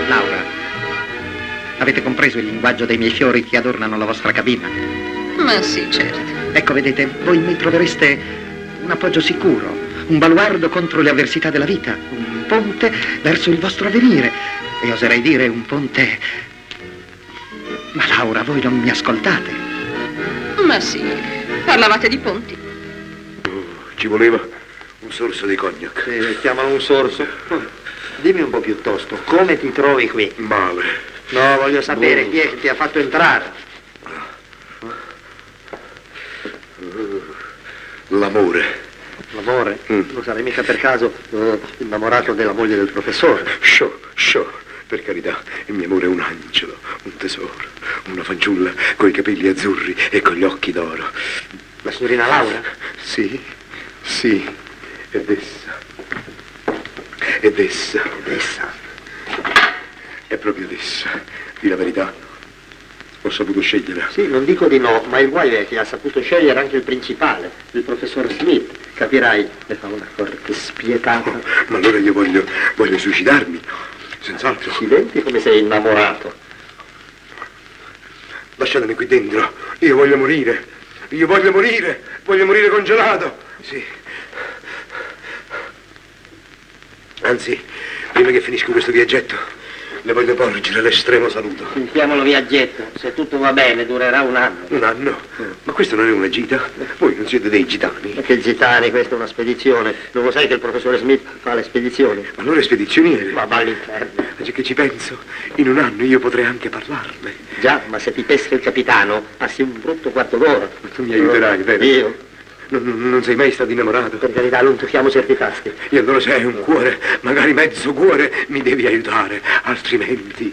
Laura, avete compreso il linguaggio dei miei fiori che adornano la vostra cabina? Ma sì, certo. Ecco, vedete, voi mi trovereste un appoggio sicuro, un baluardo contro le avversità della vita, un ponte verso il vostro avvenire e oserei dire un ponte... Ma Laura, voi non mi ascoltate. Ma sì, parlavate di ponti. Ci voleva un sorso di cognac. Chiamalo un sorso. Dimmi un po' piuttosto, come ti trovi qui? Male. No, voglio sapere chi è che ti ha fatto entrare. L'amore. L'amore? Non sarai mica per caso innamorato della moglie del professore? Sciò, per carità, il mio amore è un angelo, un tesoro, una fanciulla coi capelli azzurri e con gli occhi d'oro. La signorina Laura? Sì, ed essa. È proprio ed essa. Di la verità, ho saputo scegliere. Sì, non dico di no, ma il guaio è che ha saputo scegliere anche il principale, il professor Smith. Capirai, le fa una corte spietata. Oh, ma allora io voglio suicidarmi, senz'altro. Accidenti, come sei innamorato. Lasciatemi qui dentro, io voglio morire congelato. Sì. Anzi, prima che finisco questo viaggetto, le voglio porgere l'estremo saluto. Chiamalo viaggetto, se tutto va bene durerà un anno. Un anno? Ma questo non è una gita? Voi non siete dei gitani? Ma che gitani, questa è una spedizione. Non lo sai che il professore Smith fa le spedizioni? Ma allora è spedizioniere? Ma va all'inferno. C'è che ci penso, in un anno io potrei anche parlarle. Già, ma se ti pesca il capitano, passi un brutto quarto d'ora. Ma tu mi aiuterai, vero? Io? Non sei mai stato innamorato? Per carità, non tocchiamo certi tasti. E allora se hai un cuore, magari mezzo cuore, mi devi aiutare. Altrimenti,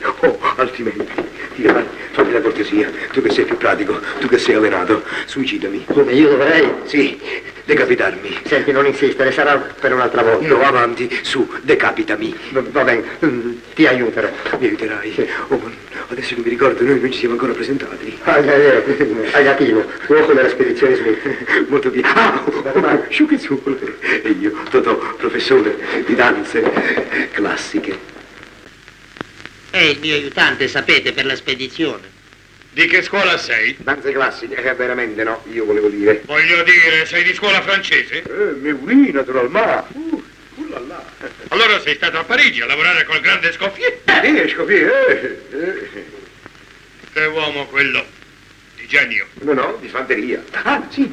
fammi la cortesia. Tu che sei più pratico, tu che sei allenato, suicidami. Come, io dovrei? Sì, decapitarmi. Senti, non insistere, sarà per un'altra volta. No, avanti, su, decapitami. Va bene, ti aiuterò. Mi aiuterai? Sì. Oh, adesso che mi ricordo, noi non ci siamo ancora presentati. Ah, è vero, Agatino, uomo della spedizione Smith. Molto bene. Sciuchezzuole. E io, Totò, professore di danze classiche. È il mio aiutante, sapete, per la spedizione. Di che scuola sei? Danze classiche? Veramente no, io volevo dire. Voglio dire, sei di scuola francese? Mais oui, naturalmente. Allora sei stato a Parigi a lavorare col grande Escoffier? Escoffier, Che uomo quello, di genio. No, di fanteria. Ah, sì,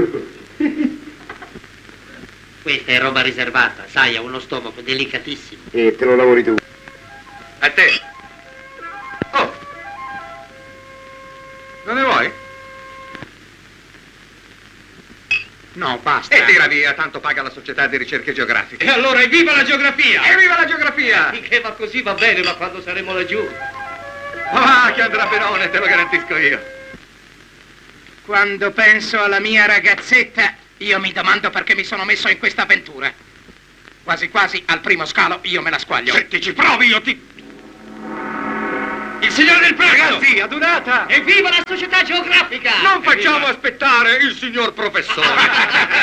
Questa è roba riservata, sai, ha uno stomaco delicatissimo. E te lo lavori tu. A te. Oh. Non ne vuoi? No, basta. E tira via, tanto paga la società di ricerche geografiche. E allora evviva la geografia! Evviva la geografia! Finché va così va bene, ma quando saremo laggiù? Ah, che andrà benone, te lo garantisco io. Quando penso alla mia ragazzetta, io mi domando perché mi sono messo in questa avventura. Quasi quasi al primo scalo io me la squaglio. Se ti ci provi, io ti... Il signore del Prego! Ragazzi, adunata! Evviva la società geografica! Non facciamo aspettare il signor professore!